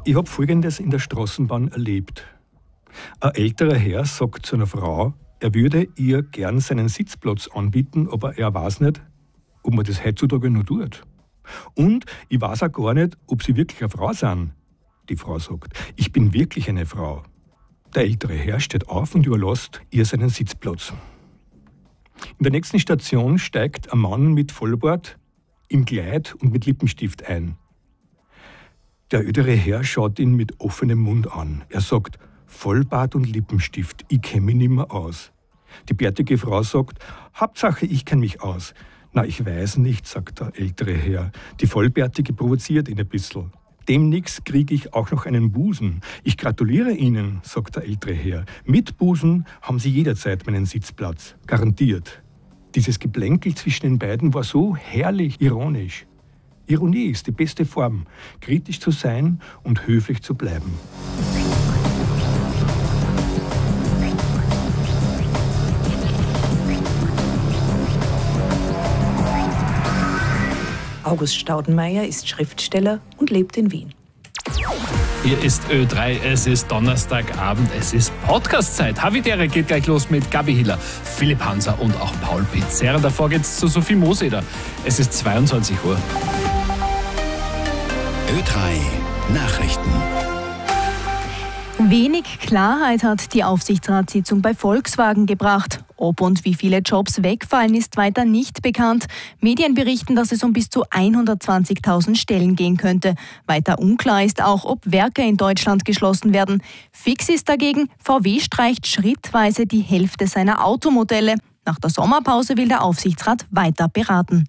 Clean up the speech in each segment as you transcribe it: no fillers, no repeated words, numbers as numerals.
Ich habe Folgendes in der Straßenbahn erlebt. Ein älterer Herr sagt zu einer Frau, er würde ihr gern seinen Sitzplatz anbieten, aber er weiß nicht, ob man das heutzutage noch tut. Und ich weiß auch gar nicht, ob sie wirklich eine Frau sind. Die Frau sagt, ich bin wirklich eine Frau. Der ältere Herr steht auf und überlässt ihr seinen Sitzplatz. In der nächsten Station steigt ein Mann mit Vollbart, im Kleid und mit Lippenstift ein. Der ältere Herr schaut ihn mit offenem Mund an. Er sagt, Vollbart und Lippenstift, ich kenne mich nicht mehr aus. Die bärtige Frau sagt, Hauptsache, ich kenne mich aus. Na, ich weiß nicht, sagt der ältere Herr. Die Vollbärtige provoziert ihn ein bisschen. Demnächst kriege ich auch noch einen Busen. Ich gratuliere Ihnen, sagt der ältere Herr. Mit Busen haben Sie jederzeit meinen Sitzplatz. Garantiert. Dieses Geplänkel zwischen den beiden war so herrlich ironisch. Ironie ist die beste Form, kritisch zu sein und höflich zu bleiben. August Staudenmeier ist Schriftsteller und lebt in Wien. Hier ist Ö3, es ist Donnerstagabend, es ist Podcast-Zeit. Havidere geht gleich los mit Gabi Hiller, Philipp Hanser und auch Paul Pizzerra. Davor geht's zu Sophie Moseder. Es ist 22 Uhr. Ö3 Nachrichten. Wenig Klarheit hat die Aufsichtsratssitzung bei Volkswagen gebracht. Ob und wie viele Jobs wegfallen, ist weiter nicht bekannt. Medien berichten, dass es um bis zu 120.000 Stellen gehen könnte. Weiter unklar ist auch, ob Werke in Deutschland geschlossen werden. Fix ist dagegen, VW streicht schrittweise die Hälfte seiner Automodelle. Nach der Sommerpause will der Aufsichtsrat weiter beraten.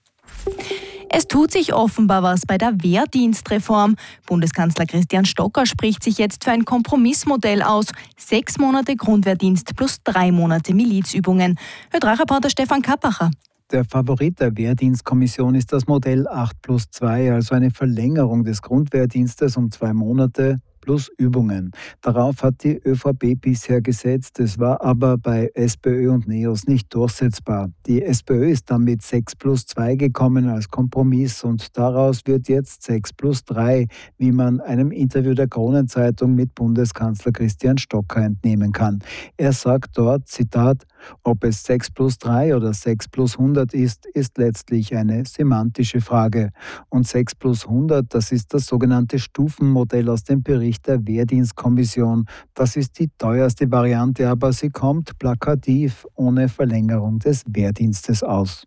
Es tut sich offenbar was bei der Wehrdienstreform. Bundeskanzler Christian Stocker spricht sich jetzt für ein Kompromissmodell aus. 6 Monate Grundwehrdienst plus 3 Monate Milizübungen. Ö3-Reporter Stefan Kappacher. Der Favorit der Wehrdienstkommission ist das Modell 8+2, also eine Verlängerung des Grundwehrdienstes um 2 Monate plus Übungen. Darauf hat die ÖVP bisher gesetzt. Es war aber bei SPÖ und NEOS nicht durchsetzbar. Die SPÖ ist dann mit 6+2 gekommen als Kompromiss und daraus wird jetzt 6+3, wie man einem Interview der Kronenzeitung mit Bundeskanzler Christian Stocker entnehmen kann. Er sagt dort, Zitat, ob es 6+3 oder 6+100 ist letztlich eine semantische Frage. Und 6+100, das ist das sogenannte Stufenmodell aus dem Bericht der Wehrdienstkommission. Das ist die teuerste Variante, aber sie kommt plakativ ohne Verlängerung des Wehrdienstes aus.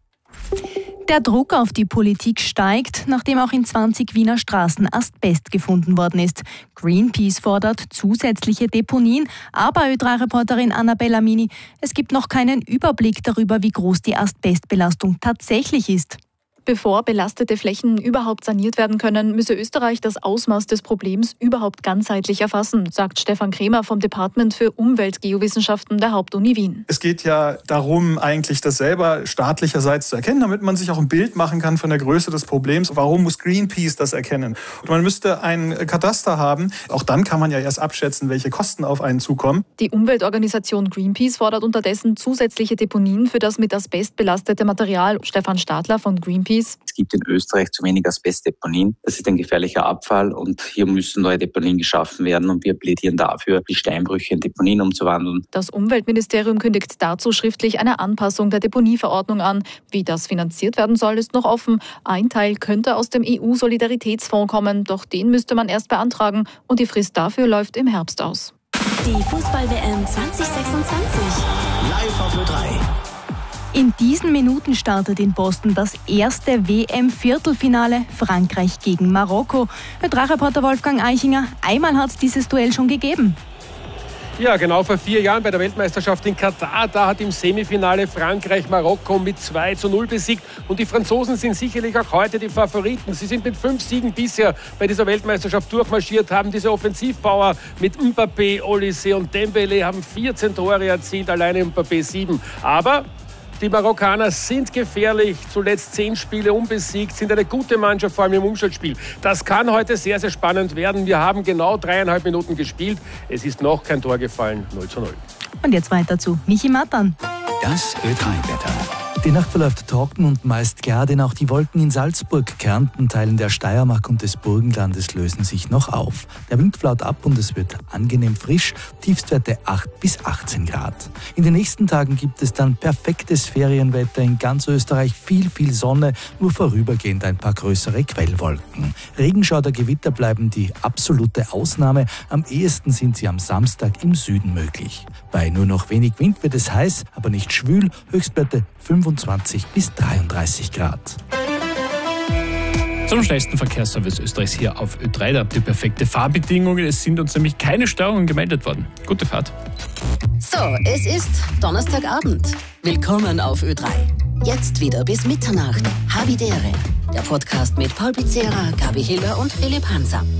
Der Druck auf die Politik steigt, nachdem auch in 20 Wiener Straßen Asbest gefunden worden ist. Greenpeace fordert zusätzliche Deponien, aber Ö3-Reporterin Annabella Amini, es gibt noch keinen Überblick darüber, wie groß die Asbestbelastung tatsächlich ist. Bevor belastete Flächen überhaupt saniert werden können, müsse Österreich das Ausmaß des Problems überhaupt ganzheitlich erfassen, sagt Stefan Kremer vom Department für Umweltgeowissenschaften der Hauptuni Wien. Es geht ja darum, eigentlich das selber staatlicherseits zu erkennen, damit man sich auch ein Bild machen kann von der Größe des Problems. Warum muss Greenpeace das erkennen? Und man müsste ein Kataster haben. Auch dann kann man ja erst abschätzen, welche Kosten auf einen zukommen. Die Umweltorganisation Greenpeace fordert unterdessen zusätzliche Deponien für das mit Asbest belastete Material. Stefan Stadler von Greenpeace. Es gibt in Österreich zu wenig Asbestdeponien. Das ist ein gefährlicher Abfall und hier müssen neue Deponien geschaffen werden und wir plädieren dafür, die Steinbrüche in Deponien umzuwandeln. Das Umweltministerium kündigt dazu schriftlich eine Anpassung der Deponieverordnung an. Wie das finanziert werden soll, ist noch offen. Ein Teil könnte aus dem EU-Solidaritätsfonds kommen, doch den müsste man erst beantragen und die Frist dafür läuft im Herbst aus. Die Fußball-WM 2026. Live auf Ö3. In diesen Minuten startet in Boston das erste WM-Viertelfinale Frankreich gegen Marokko. Ö3-Reporter Wolfgang Eichinger, einmal hat es dieses Duell schon gegeben. Ja, genau vor 4 Jahren bei der Weltmeisterschaft in Katar. Da hat im Semifinale Frankreich Marokko mit 2:0 besiegt. Und die Franzosen sind sicherlich auch heute die Favoriten. Sie sind mit 5 Siegen bisher bei dieser Weltmeisterschaft durchmarschiert, haben diese Offensivpower mit Mbappé, Olise und Dembélé, haben 14 Tore erzielt, alleine Mbappé 7. Aber die Marokkaner sind gefährlich, zuletzt 10 Spiele unbesiegt, sind eine gute Mannschaft, vor allem im Umschaltspiel. Das kann heute sehr, sehr spannend werden. Wir haben genau 3,5 Minuten gespielt. Es ist noch kein Tor gefallen, 0:0. Und jetzt weiter zu Michi Matan. Das Ö3-Wetter. Die Nacht verläuft trocken und meist klar, denn auch die Wolken in Salzburg, Kärnten, Teilen der Steiermark und des Burgenlandes lösen sich noch auf. Der Wind flaut ab und es wird angenehm frisch, Tiefstwerte 8 bis 18 Grad. In den nächsten Tagen gibt es dann perfektes Ferienwetter in ganz Österreich, viel Sonne, nur vorübergehend ein paar größere Quellwolken. Regenschauer oder Gewitter bleiben die absolute Ausnahme, am ehesten sind sie am Samstag im Süden möglich. Bei nur noch wenig Wind wird es heiß, aber nicht schwül, Höchstwerte 25 bis 33 Grad. Zum schnellsten Verkehrsservice Österreichs hier auf Ö3. Da habt ihr perfekte Fahrbedingungen. Es sind uns nämlich keine Störungen gemeldet worden. Gute Fahrt. So, es ist Donnerstagabend. Willkommen auf Ö3. Jetzt wieder bis Mitternacht. Havidere. Der Podcast mit Paul Pizzera, Gabi Hiller und Philipp Hanser.